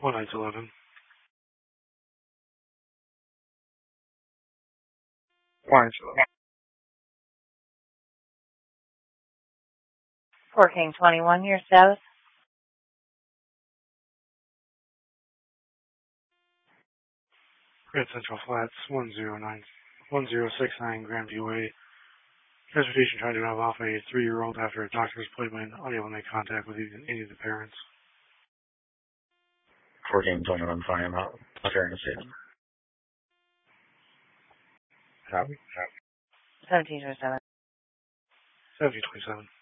One night's 11. One night's 11. 4 King 21, your status? Grand Central Flats, 1069 Grandview Way. Transportation trying to drop off a 3-year-old after a doctor's appointment, unable to make contact with any of the parents. 4 King 21, fine, I'm out. During the statement. Copy. 1727. 1727.